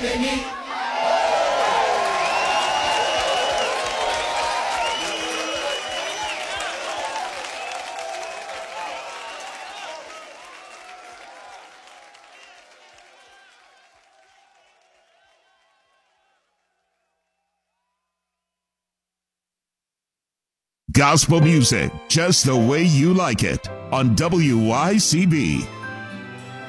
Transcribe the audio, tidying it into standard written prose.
Gospel music, just the way you like it, on WYCB.